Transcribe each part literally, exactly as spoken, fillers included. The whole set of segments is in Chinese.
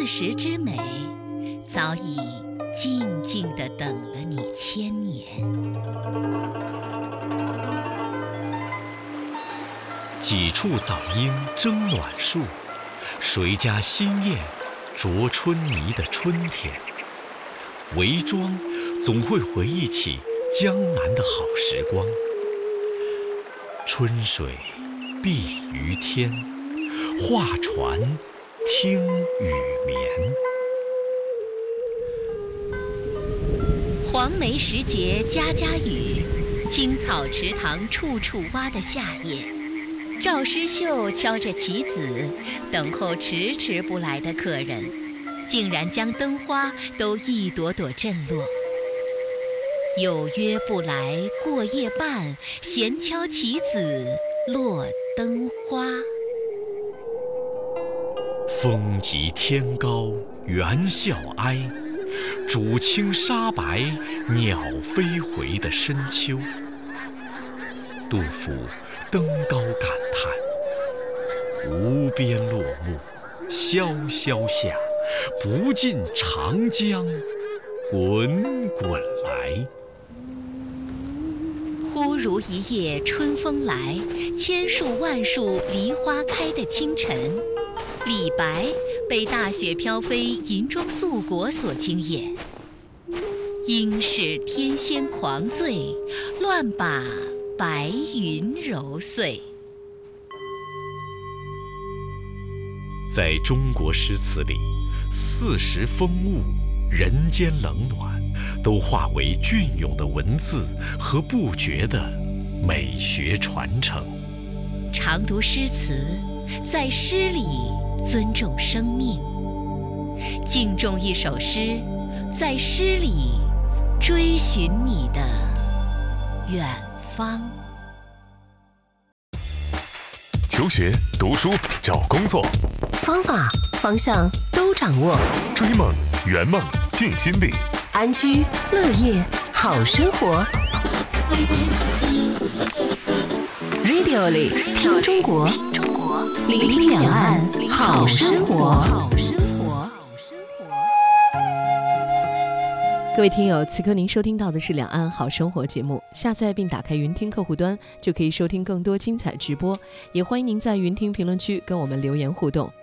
时之美，早已静静地等了你千年。 几处早莺争暖树，谁家新燕啄春泥的春天。韦庄总会回忆起江南的好时光。春水碧于天，画船听雨眠。 黄梅时节家家雨，青草池塘处处蛙的夏夜，赵诗绣敲着棋子，等候迟迟不来的客人，竟然将灯花都一朵朵震落。有约不来过夜半，闲敲棋子落灯花。 风急天高猿啸哀，渚清沙白鸟飞回的深秋。杜甫登高感叹：无边落木萧萧下，不尽长江滚滚来。 忽如一夜春风来，千树万树梨花开的清晨，李白被大雪飘飞银装素裹所惊艳。应是天仙狂醉，乱把白云揉碎。 在中国诗词里，四时风物、人间冷暖，都化为隽永的文字和不绝的美学传承。 常读诗词，在诗里尊重生命；敬重一首诗，在诗里追寻你的远方。 求学、读书、找工作， 方法、方向都掌握。 追梦、圆梦、尽心力， 安居乐业好生活。Radio 里听中国，聆听两岸好生活。各位听友，此刻您收听到的是两岸好生活节目，下载并打开云听客户端就可以收听更多精彩直播，也欢迎您在云听评论区跟我们留言互动。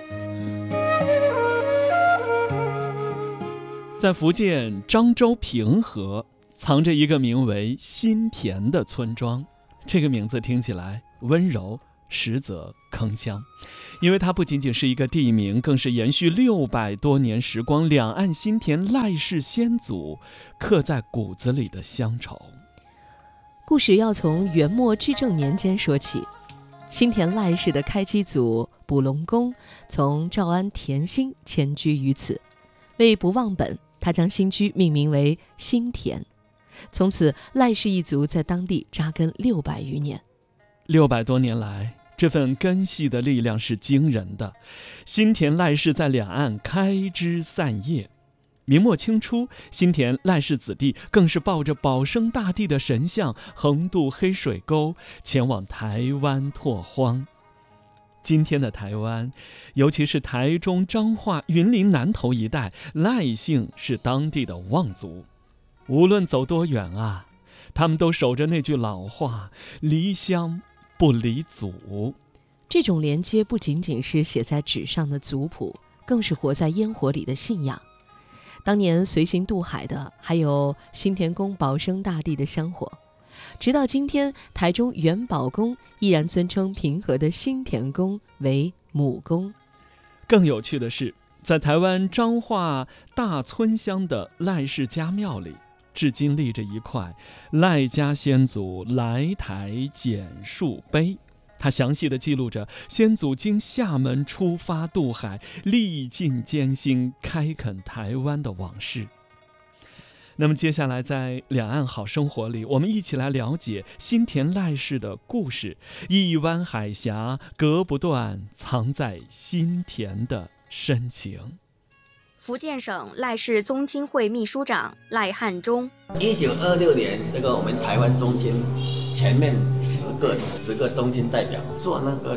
在福建漳州平和藏着一个名为新田的村庄，这个名字听起来温柔，实则铿锵，因为它不仅仅是一个地名，更是延续六百多年时光两岸新田赖氏先祖刻在骨子里的乡愁。 故事要从元末至正年间说起。新田赖氏的开基祖卜龙公从诏安田心迁居于此，为不忘本，他将新居命名为新田。从此赖氏一族在当地扎根六百余年。 六百多年来，这份根系的力量是惊人的。新田赖氏在两岸开枝散叶，明末清初，新田赖氏子弟更是抱着保生大帝的神像，横渡黑水沟，前往台湾拓荒。今天的台湾，尤其是台中、彰化、云林南投一带，赖姓是当地的望族。无论走多远啊，他们都守着那句老话：离乡不离祖。 这种连接不仅仅是写在纸上的族谱，更是活在烟火里的信仰。当年随行渡海的还有新田宫保生大帝的香火，直到今天，台中元宝宫依然尊称平和的新田宫为母宫。 更有趣的是，在台湾彰化大村乡的赖氏家庙里，至今立着一块赖家先祖来台简述碑，它详细地记录着先祖经厦门出发渡海，历尽艰辛开垦台湾的往事。那么接下来在两岸好生活里，我们一起来了解新田赖氏的故事。一湾海峡隔不断，藏在新田的深情。 福建省赖氏宗亲会秘书长赖汉忠。 一九二六年，这个我们台湾宗亲前面十个十个宗亲代表做那个以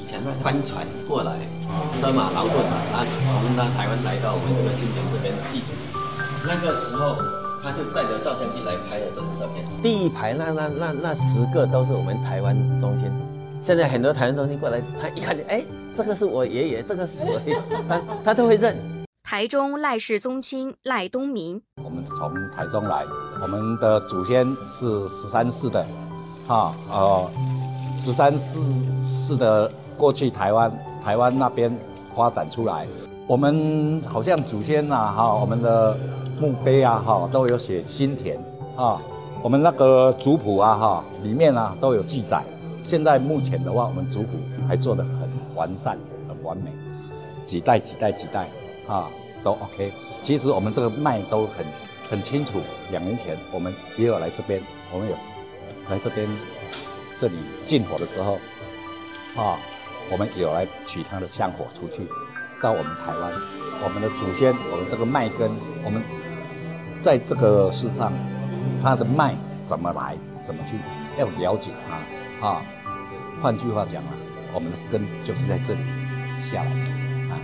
前那帆船过来，车马劳顿嘛，他从那台湾来到我们这个新田这边地主，那个时候他就带着照相机来拍了这张照片。第一排那那那那十个都是我们台湾中心，现在很多台湾中心过来，他一看就哎，这个是我爷爷，这个是我爷爷，他他都会认。 台中赖氏宗亲赖东明， 我们从台中来，我们的祖先是十三世的，哈呃，十三世世的过去台湾台湾那边发展出来，我们好像祖先呐、啊、哈，我们的墓碑啊哈都有写新田啊，我们那个族谱啊哈里面啊都有记载。现在目前的话，我们族谱还做得很完善、很完美，几代几代几代啊。都 OK， 其实我们这个脉都很很清楚。两年前我们也有来这边，我们有来这边这里进火的时候，啊，我们有来取它的香火出去，到我们台湾，我们的祖先，我们这个脉根，我们在这个世上，它的脉怎么来，怎么去要了解它啊。换句话讲啊，我们的根就是在这里下来的。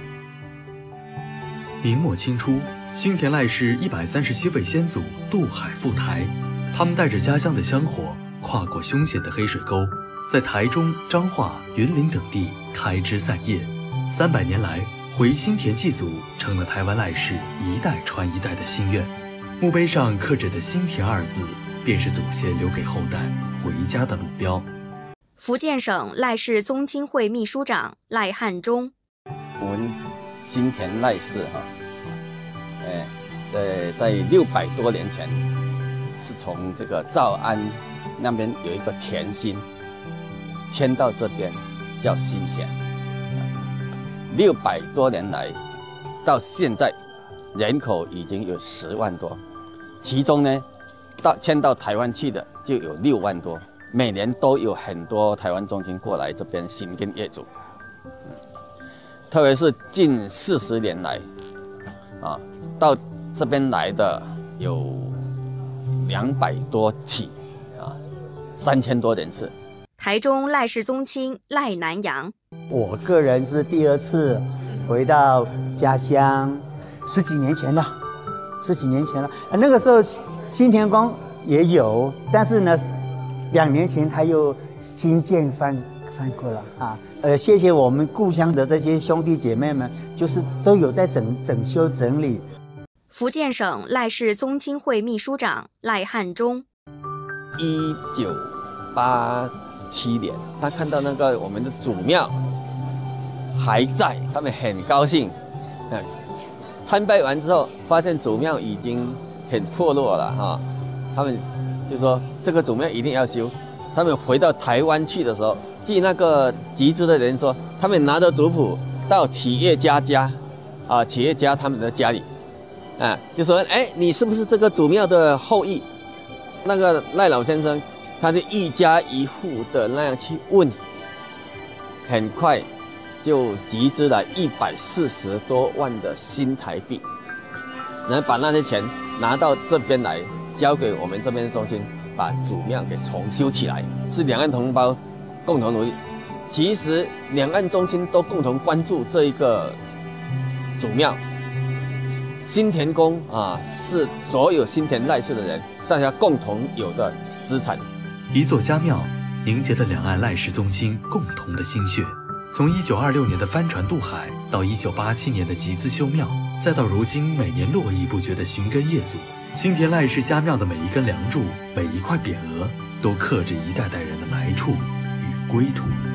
明末清初，新田赖氏一百三十七位先祖渡海赴台，他们带着家乡的香火，跨过凶险的黑水沟，在台中、彰化、云林等地开枝散叶。三百年来，回新田祭祖成了台湾赖氏一代传一代的心愿。墓碑上刻着的“新田”二字，便是祖先留给后代回家的路标。 福建省赖氏宗亲会秘书长赖汉忠， 我们新田赖氏哈，哎，在在六百多年前，是从这个诏安那边有一个田心，迁到这边叫新田。六百多年来，到现在人口已经有十万多，其中呢，到迁到台湾去的就有六万多，每年都有很多台湾中亲过来这边新耕业主。特别是近四十年来，啊，到这边来的有两百多起，啊，三千多人次。 台中赖氏宗亲赖南阳， 我个人是第二次回到家乡，十几年前了，十几年前了。那个时候新田宫也有，但是呢，两年前他又新建翻。翻过了啊，呃，谢谢我们故乡的这些兄弟姐妹们，就是都有在整整修整理。 福建省赖氏宗亲会秘书长赖汉忠， 一九八七年，他看到那个我们的祖庙还在，他们很高兴。参拜完之后，发现祖庙已经很破落了哈，他们就说这个祖庙一定要修。他们回到台湾去的时候，据那个集资的人说，他们拿着族谱到企业家家，啊，企业家他们的家里，啊，就说，哎，你是不是这个祖庙的后裔？那个赖老先生，他就一家一户的那样去问，很快就集资了一百四十多万的新台币，然后把那些钱拿到这边来，交给我们这边的中心。把祖庙给重修起来，是两岸同胞共同努力。其实两岸中心都共同关注这一个祖庙。新田宫啊，是所有新田赖氏的人大家共同有的资产。 一座家庙凝结了两岸赖氏宗亲共同的心血。从一九二六年的帆船渡海，到一九八七年的集资修庙，再到如今每年络绎不绝的寻根业祖。新田赖氏家庙的每一根梁柱，每一块匾额，都刻着一代代人的来处与归途。